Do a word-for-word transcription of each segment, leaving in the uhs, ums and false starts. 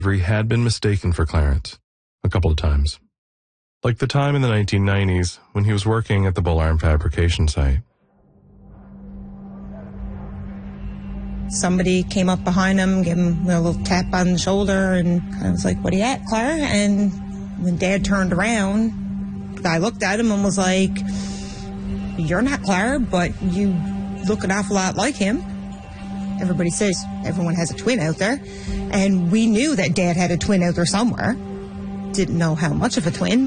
Avery had been mistaken for Clarence a couple of times. Like the time in the nineteen nineties when he was working at the Bull Arm fabrication site. Somebody came up behind him, gave him a little tap on the shoulder, and I was like, "What are you at, Claire?" And when Dad turned around, the guy looked at him and was like, "You're not Claire, but you look an awful lot like him." Everybody says everyone has a twin out there, and we knew that Dad had a twin out there somewhere. Didn't know how much of a twin.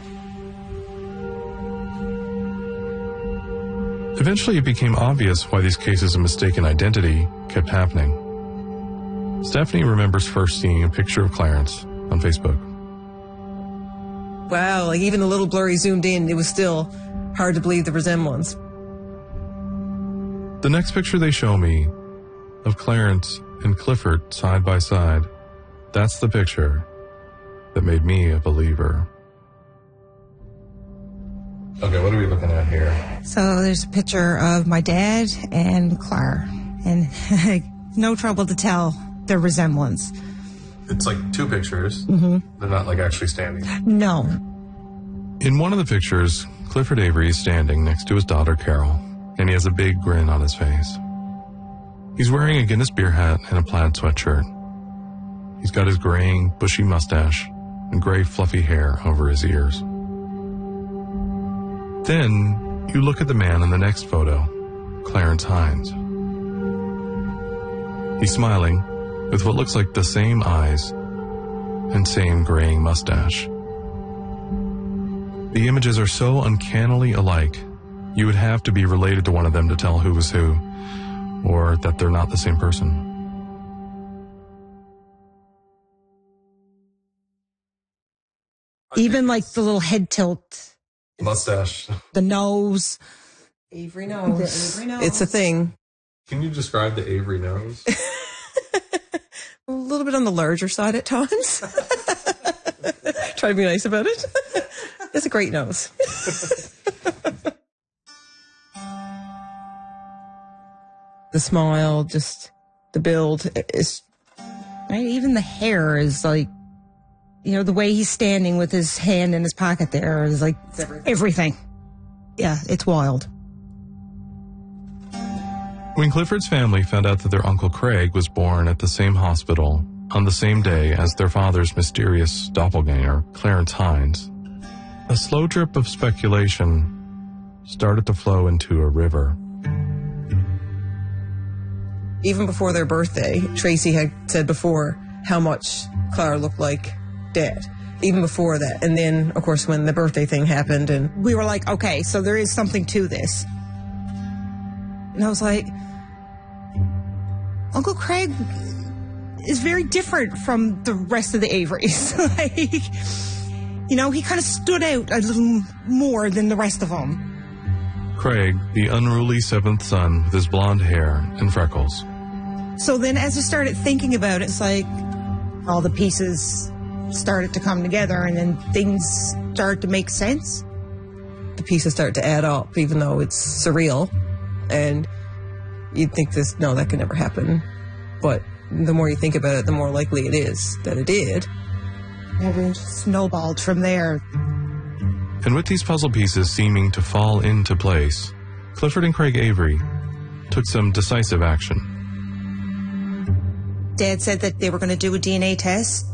Eventually, it became obvious why these cases of mistaken identity kept happening. Stephanie remembers first seeing a picture of Clarence on Facebook. Wow, like even a little blurry zoomed in, it was still hard to believe the resemblance. The next picture they show me of Clarence and Clifford side by side, that's the picture that made me a believer. Okay, what are we looking at here? So there's a picture of my dad and Claire, and no trouble to tell their resemblance. It's like two pictures. Mm-hmm. They're not like actually standing. No. In one of the pictures, Clifford Avery is standing next to his daughter Carol, and he has a big grin on his face. He's wearing a Guinness beer hat and a plaid sweatshirt. He's got his graying, bushy mustache and gray fluffy hair over his ears. Then, you look at the man in the next photo, Clarence Hines. He's smiling, with what looks like the same eyes and same graying mustache. The images are so uncannily alike, you would have to be related to one of them to tell who was who, or that they're not the same person. Even like the little head tilt. Mustache. The nose. Avery nose. Avery nose. It's a thing. Can you describe the Avery nose? A little bit on the larger side at times. Try to be nice about it. It's a great nose. The smile, just the build is... Right? Even the hair is like, you know, the way he's standing with his hand in his pocket there is like everything. everything. Yeah, it's wild. When Clifford's family found out that their Uncle Craig was born at the same hospital on the same day as their father's mysterious doppelganger, Clarence Hines, a slow drip of speculation started to flow into a river. Even before their birthday, Tracy had said before how much Clara looked like Dad. Even before that. And then, of course, when the birthday thing happened, and we were like, okay, so there is something to this. And I was like, Uncle Craig is very different from the rest of the Averys. Like, you know, he kind of stood out a little more than the rest of them. Craig, the unruly seventh son with his blonde hair and freckles. So then as I started thinking about it, it's like all the pieces started to come together, and then things started to make sense. The pieces start to add up, even though it's surreal. And you'd think this, no, that could never happen. But the more you think about it, the more likely it is that it did. Everything snowballed from there. And with these puzzle pieces seeming to fall into place, Clifford and Craig Avery took some decisive action. Dad said that they were going to do a D N A test.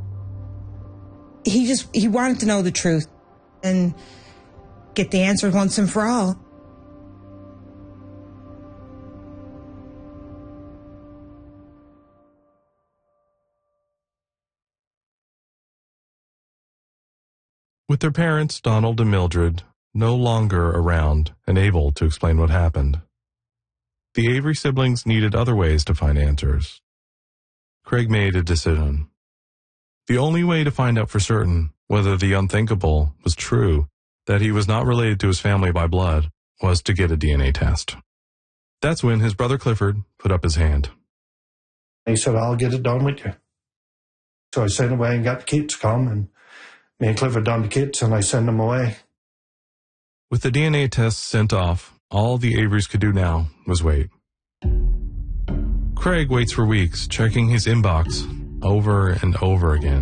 He just, he wanted to know the truth and get the answer once and for all. With their parents, Donald and Mildred, no longer around and able to explain what happened, the Avery siblings needed other ways to find answers. Craig made a decision. The only way to find out for certain whether the unthinkable was true, that he was not related to his family by blood, was to get a D N A test. That's when his brother Clifford put up his hand. He said, I'll get it done with you. So I sent away and got the kids to come, and me and Clifford done the kits, and I sent them away. With the D N A test sent off, all the Averys could do now was wait. Craig waits for weeks, checking his inbox over and over again.